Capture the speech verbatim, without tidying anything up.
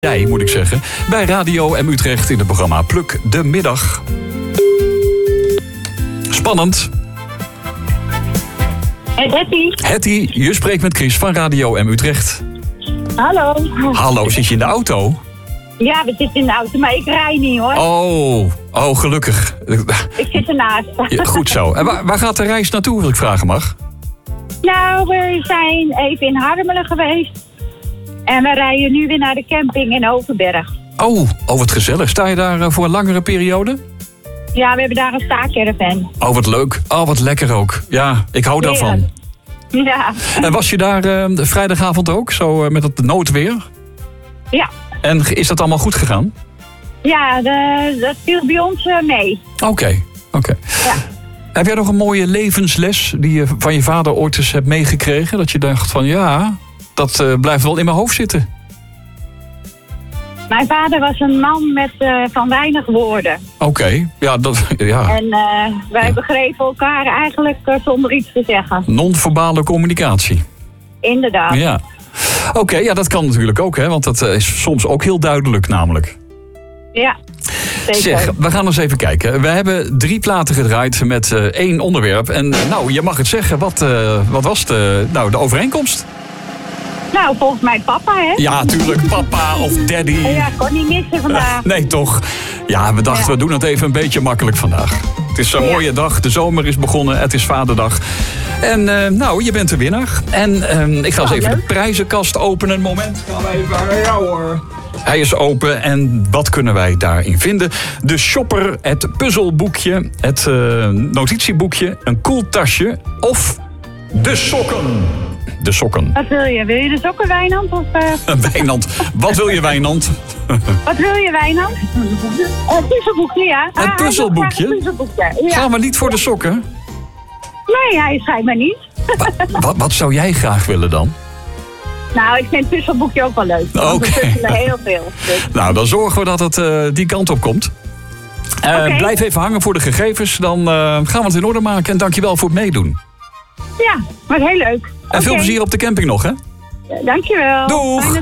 Jij, moet ik zeggen, bij Radio M Utrecht in het programma Pluk de Middag. Spannend. Hey, Hetty. Hetty, je spreekt met Chris van Radio M Utrecht. Hallo. Hallo, zit je in de auto? Ja, we zitten in de auto, maar ik rij niet hoor. Oh, oh gelukkig. Ik zit ernaast. Ja, goed zo. En waar, waar gaat de reis naartoe, als ik vragen mag? Nou, we zijn even in Harmelen geweest. En we rijden nu weer naar de camping in Overberg. Oh, oh wat gezellig. Sta je daar uh, voor een langere periode? Ja, we hebben daar een staakerven. Oh, wat leuk. Oh, wat lekker ook. Ja, ik hou daarvan. Ja. En was je daar uh, vrijdagavond ook, zo uh, met het noodweer? Ja. En is dat allemaal goed gegaan? Ja, de, dat viel bij ons uh, mee. Oké, okay, oké. Okay. Ja. Heb jij nog een mooie levensles die je van je vader ooit eens hebt meegekregen? Dat je dacht van ja, dat uh, blijft wel in mijn hoofd zitten. Mijn vader was een man met uh, van weinig woorden. Oké, okay. ja, dat, ja. En uh, wij ja. begrepen elkaar eigenlijk uh, zonder iets te zeggen. Non-verbale communicatie. Inderdaad. Ja. Oké, okay, ja, dat kan natuurlijk ook, hè, want dat is soms ook heel duidelijk namelijk. Ja, zeker. Zeg, we gaan eens even kijken. We hebben drie platen gedraaid met uh, één onderwerp. En uh, nou, je mag het zeggen, wat, uh, wat was de, nou, de overeenkomst? Nou, volgens mij papa, hè? Ja, tuurlijk, papa of daddy. Ja, kon niet missen vandaag. Nee, toch. Ja, we dachten, ja. we doen het even een beetje makkelijk vandaag. Het is een ja. mooie dag, de zomer is begonnen, het is vaderdag. En uh, nou, je bent de winnaar. En uh, ik ga eens oh, even leuk. de prijzenkast openen. Moment, gaan we even... Ja hoor. Hij is open en wat kunnen wij daarin vinden? De shopper, het puzzelboekje, het uh, notitieboekje, een koeltasje of de sokken. De sokken. Wat wil je? Wil je de sokken, Wijnand? Of, uh... Wijnand. Wat wil je, Wijnand? Wat wil je, Wijnand? Een puzzelboekje, ja. Een puzzelboekje? Ah, puzzelboekje. Ja. Gaan we niet voor de sokken? Nee, hij schijnbaar niet. Wa- wat, wat zou jij graag willen dan? Nou, ik vind het puzzelboekje ook wel leuk. Oké. Okay. We puzzelen heel veel. Dus. Nou, dan zorgen we dat het uh, die kant op komt. Uh, okay. Blijf even hangen voor de gegevens. Dan uh, gaan we het in orde maken. En dankjewel voor het meedoen. Ja, maar heel leuk. En okay. veel plezier op de camping nog, hè? Dankjewel. Doeg!